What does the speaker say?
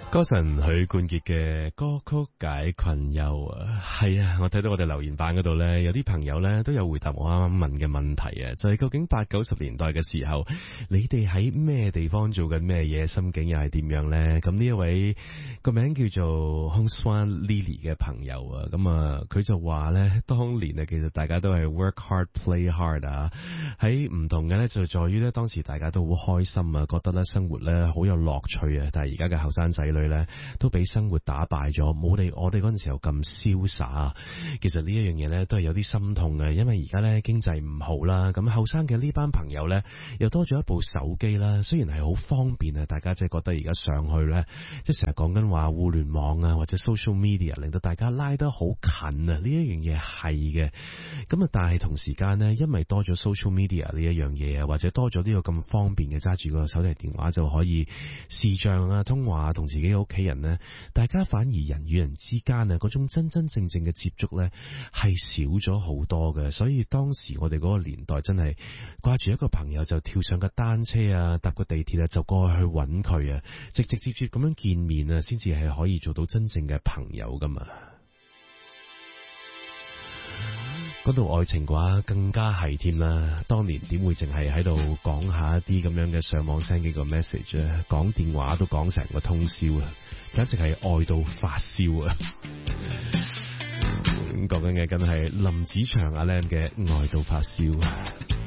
歌神許冠傑嘅歌曲解困憂啊，係啊，我睇到我哋留言板嗰度呢，有啲朋友呢都有回答我啱啱問嘅問題啊，就係究竟80-90年代嘅時候，你哋喺咩地方做緊咩嘢，心境又係點樣呢？咁呢一位個名叫做 Hongswan Lily 嘅朋友啊，咁啊佢就話呢，當年啊其實大家都係 work hard play hard 啊，喺唔同嘅呢，就在於呢，當時大家都好開心啊，覺得呢生活呢好有樂趣啊，但係而家嘅後生仔女咧都俾生活打敗咗，冇我哋嗰陣時候咁瀟灑啊！其實呢一樣嘢咧都係有啲心痛嘅，因為而家咧經濟唔好啦，咁後生嘅呢班朋友咧又多咗一部手機啦，雖然係好方便啊，大家即係覺得而家上去咧，即係成日講緊話互聯網啊或者 social media 令到大家拉得好近啊，呢一樣嘢係嘅，咁啊但係同時間呢，因為多咗 social media 呢一樣嘢啊，或者多咗呢個咁方便嘅揸住個手提電話就可以視像啊通話同自己嘅屋企人呢，大家反而人與人之間啊嗰種真真正正嘅接觸呢係少咗好多嘅，所以當時我哋嗰個年代真係掛住一個朋友就跳上個單車啊，搭個地鐵啊就過去揾佢啊，直接咁樣見面啊，先至係可以做到真正嘅朋友噶嘛。講到愛情嘅話更加係添啦，當年點會淨係喺度講下一啲咁樣嘅上網 send 幾個 message 啊，講電話都講成個通宵啊，簡直係愛到發燒啊！講緊嘅梗係林子祥阿 Lam 嘅愛到發燒。